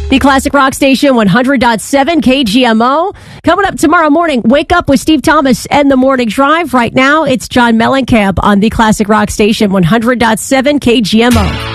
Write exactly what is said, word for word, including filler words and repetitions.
The Classic Rock Station one hundred point seven K G M O. Coming up tomorrow morning, Wake Up with Steve Thomas and the Morning Drive. Right now, it's John Mellencamp on the Classic Rock Station one hundred point seven K G M O.